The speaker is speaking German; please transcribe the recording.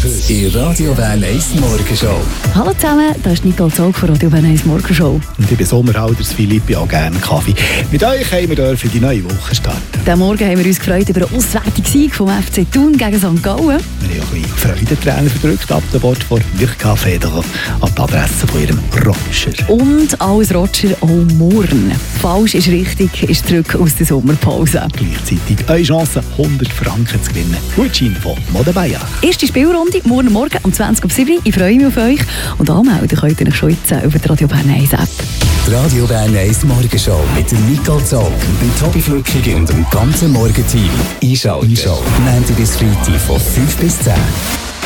in Radio Bern 1 Morgenshow. Hallo zusammen, das ist Nicole Zog von Radio Bern 1 Morgenshow. Und ich bin Sommerhalders Philipp, auch gerne Kaffee. Mit euch haben wir dürfen die neue Woche starten. Diesen Morgen haben wir uns gefreut über einen auswärtigen Sieg vom FC Thun gegen St. Gallen. Wir haben auch ein bisschen Freudentränen verdrückt ab dem Wort von Mirka Federer an die Adresse von ihrem Roger. Und alles Roger auch morgen. Falsch ist richtig, ist zurück aus der Sommerpause. Gleichzeitig eine Chance, 100 Franken zu gewinnen. Gutschein von Mode Bayer. Erste Spielrunde, morgen um 20:07 Uhr. Ich freue mich auf euch. Und anmelden könnt ihr euch schon jetzt über die Radio Bern 1 App. Die Radio Bern 1 Morgenshow mit der Nicole Zog, dem Tobi Flückig und dem ganzen Morgenteam. Einschalten. Montag bis Freitag von 5 bis 10.